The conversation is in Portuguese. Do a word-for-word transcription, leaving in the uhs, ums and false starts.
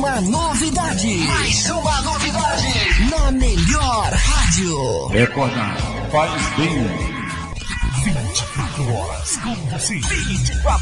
uma novidade. Mais uma novidade. Na melhor rádio. Recordar faz bem. vinte e quatro horas com você. vinte e quatro